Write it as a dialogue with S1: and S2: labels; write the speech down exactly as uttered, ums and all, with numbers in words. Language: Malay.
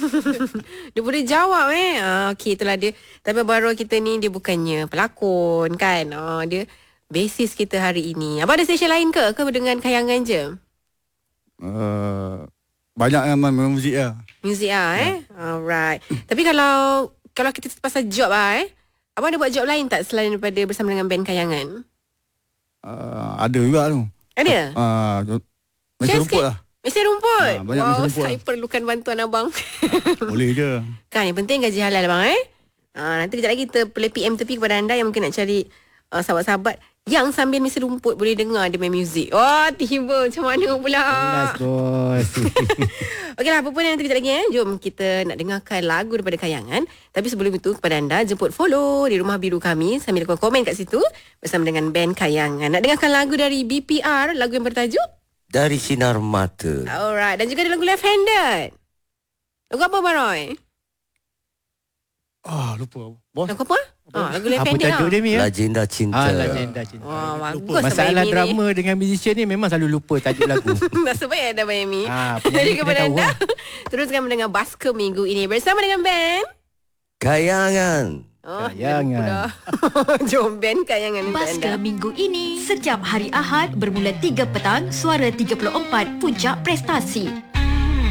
S1: Dia boleh jawab eh. Ah, okey, itulah dia. Tapi baru kita ni dia bukannya pelakon kan. Ah, dia basis kita hari ini. Abang ada stesen lain ke? Ke dengan kayangan je?
S2: Uh, banyak yang main muzik lah.
S1: Muzik lah eh. Alright. Tapi kalau kalau kita pasal job lah eh. Abang ada buat job lain tak selain daripada bersama dengan band kayangan?
S2: Uh, ada juga tu.
S1: Ada?
S2: Uh, Mesin rumput lah.
S1: Mesin rumput?
S2: Ha, banyak
S1: wow,
S2: mesin rumput
S1: saya
S2: lah.
S1: perlukan bantuan abang.
S2: Boleh je.
S1: Kan yang penting gaji halal abang eh. Ha, nanti kejap lagi kita play P M tepi kepada anda yang mungkin nak cari uh, sahabat-sahabat yang sambil mesin rumput boleh dengar dia main muzik. Oh, tiba macam mana pula.
S3: Jelas bos.
S1: Okeylah, apa pun yang nanti kejap lagi eh. Jom kita nak dengarkan lagu daripada kayangan. Tapi sebelum itu kepada anda jemput follow di Rumah Biru kami sambil komen kat situ bersama dengan band kayangan. Nak dengarkan lagu dari B P R, lagu yang bertajuk
S4: Dari Sinar Mata.
S1: Alright, dan juga ada lagu Left Handed. Lagu apa Baroy?
S2: Ah, lupa. Bos.
S1: Lagu apa? Ah, lagu Left
S3: Apa
S1: Handed
S3: tajuk
S1: lah.
S3: dia Mi ya?
S4: Legenda Cinta.
S3: Ah, legenda cinta.
S1: Wah, bagus
S3: Lupa. Masalah
S1: Abang Amy
S3: drama
S1: ni.
S3: dengan musician ni memang selalu lupa tajuk lagu.
S1: Nasib baik ada Abang Amy.
S3: Ah,
S1: Jadi
S3: penyanyi kena
S1: kepada
S3: tahu
S1: anda
S3: lah.
S1: teruskan mendengar Basker minggu ini bersama dengan band
S4: Kayangan.
S1: Oh,
S3: Kayangan.
S1: jom band kayangan untuk
S5: Basker
S1: anda.
S5: minggu ini setiap hari Ahad bermula tiga petang, Suara tiga puluh empat Puncak Prestasi.